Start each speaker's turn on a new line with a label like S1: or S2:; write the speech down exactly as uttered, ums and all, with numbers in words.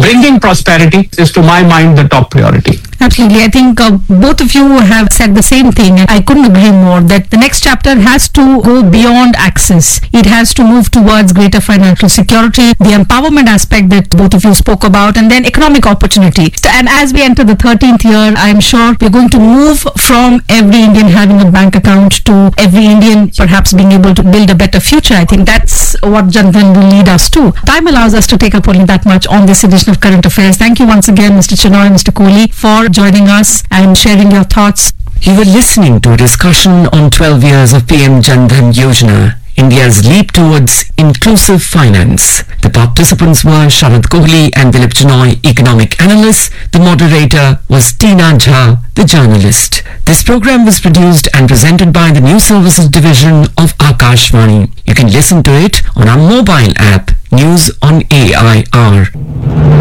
S1: bringing prosperity is, to my mind, the top priority.
S2: Absolutely. I think uh, both of you have said the same thing, and I couldn't agree more that the next chapter has to go beyond access. It has to move towards greater financial security, the empowerment aspect that both of you spoke about, and then economic opportunity. And as we enter the thirteenth year, I'm sure we're going to move from every Indian having a bank account to every Indian perhaps being able to build a better future. I think that's what Jan Dhan will lead us to. Time allows us to take up only that much on this edition of Current Affairs. Thank you once again, Mister Chenoy, Mister Kohli, for joining us and sharing your thoughts.
S3: You were listening to a discussion on twelve years of P M Jan Dhan Yojana, India's leap towards inclusive finance. The participants were Sharad Kohli and Dilip Chenoy, economic analysts. The moderator was Tina Jha, the journalist. This program was produced and presented by the News Services Division of Akashvani. You can listen to it on our mobile app, News on A I R.